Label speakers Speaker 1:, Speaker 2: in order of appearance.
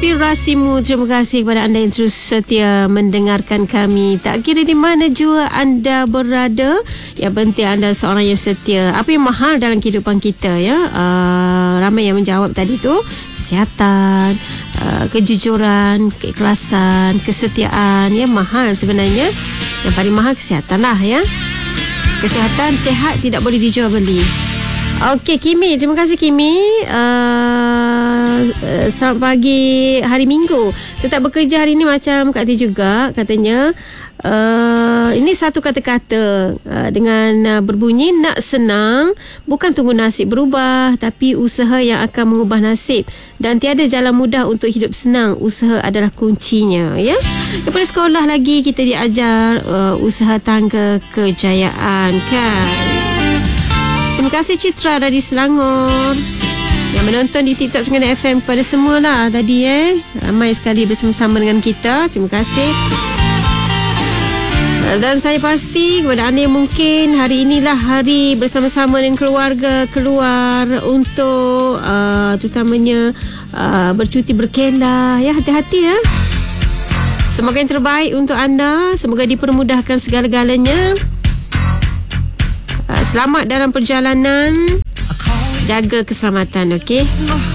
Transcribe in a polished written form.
Speaker 1: inspirasimu. Terima kasih kepada anda yang terus setia mendengarkan kami. Tak kira di mana jua anda berada, yang penting anda seorang yang setia. Apa yang mahal dalam kehidupan kita, ya? Ramai yang menjawab tadi tu. Kesihatan, kejujuran, keikhlasan, kesetiaan, ya, mahal sebenarnya. Yang paling mahal kesihatan lah, ya. Kesihatan, sihat tidak boleh dijual beli. Okey, Kimi, terima kasih Kimi. Selamat pagi hari Minggu. Tetap bekerja hari ni macam Kak Ti juga katanya. Ini satu kata-kata dengan berbunyi nak senang, bukan tunggu nasib berubah, tapi usaha yang akan mengubah nasib. Dan tiada jalan mudah untuk hidup senang, usaha adalah kuncinya, ya. Daripada sekolah lagi kita diajar usaha tangga kejayaan, kan. Terima kasih Citra dari Selangor yang menonton di TikTok Terengganu FM. Kepada semualah tadi, ramai sekali bersama-sama dengan kita. Terima kasih. Dan saya pasti kepada anda yang mungkin hari inilah hari bersama-sama dengan keluarga keluar untuk terutamanya bercuti berkelah, ya, hati-hati, ya. Semoga yang terbaik untuk anda. Semoga dipermudahkan segala-galanya. Selamat dalam perjalanan. Jaga keselamatan, okey?